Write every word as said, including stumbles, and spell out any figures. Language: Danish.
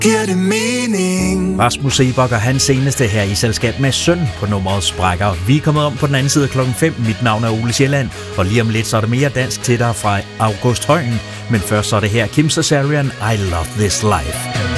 giver det mening. Rasmus Seebach og hans seneste her i selskab med Søn på nummeret Sprækker. Vi er kommet om på den anden side klokken fem. Mit navn er Ole Sjælland, og lige om lidt så er det mere dansk til dig fra August Højen. Men først så er det her Kim Cesarian, I Love This Life.